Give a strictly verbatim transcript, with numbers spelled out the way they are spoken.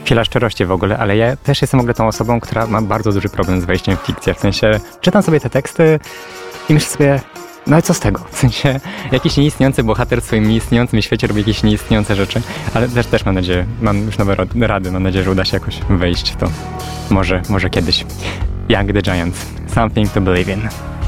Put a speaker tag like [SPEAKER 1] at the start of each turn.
[SPEAKER 1] chwila szczerości w ogóle, ale ja też jestem w ogóle tą osobą, która ma bardzo duży problem z wejściem w fikcję. W sensie, czytam sobie te teksty i myślę sobie, no i co z tego? W sensie, jakiś nieistniejący bohater w swoim nieistniejącym świecie robi jakieś nieistniejące rzeczy, ale też, też mam nadzieję, mam już nowe rady, mam nadzieję, że uda się jakoś wejść w to. Może, może kiedyś. Young the Giants. Something to believe in.